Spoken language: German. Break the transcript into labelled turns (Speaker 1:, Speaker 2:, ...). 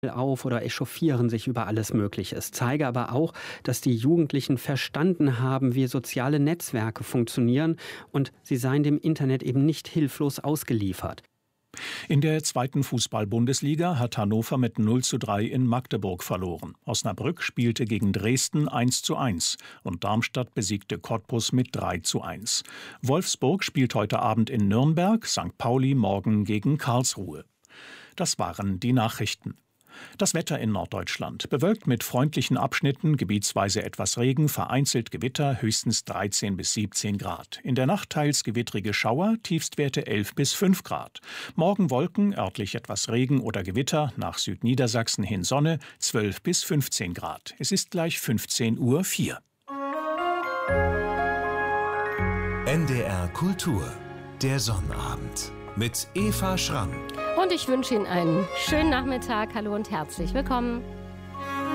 Speaker 1: auf oder echauffieren sich über alles Mögliche. Es zeige aber auch, dass die Jugendlichen verstanden haben, wie soziale Netzwerke funktionieren und sie seien dem Internet eben nicht hilflos ausgeliefert.
Speaker 2: In der zweiten Fußball-Bundesliga hat Hannover mit 0:3 in Magdeburg verloren. Osnabrück spielte gegen Dresden 1:1 und Darmstadt besiegte Cottbus mit 3:1. Wolfsburg spielt heute Abend in Nürnberg, St. Pauli morgen gegen Karlsruhe. Das waren die Nachrichten. Das Wetter in Norddeutschland. Bewölkt mit freundlichen Abschnitten, gebietsweise etwas Regen, vereinzelt Gewitter, höchstens 13 bis 17 Grad. In der Nacht teils gewittrige Schauer, Tiefstwerte 11 bis 5 Grad. Morgen Wolken, örtlich etwas Regen oder Gewitter, nach Südniedersachsen hin Sonne, 12 bis 15 Grad. Es ist gleich 15:04 Uhr.
Speaker 3: NDR Kultur, der Sonnabend mit Eva Schramm.
Speaker 4: Und ich wünsche Ihnen einen schönen Nachmittag. Hallo und herzlich willkommen.